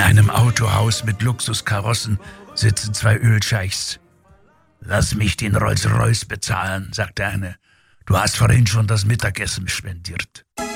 einem Autohaus mit Luxuskarossen sitzen zwei Ölscheichs. »Lass mich den Rolls-Royce bezahlen«, sagt der eine. »Du hast vorhin schon das Mittagessen spendiert.«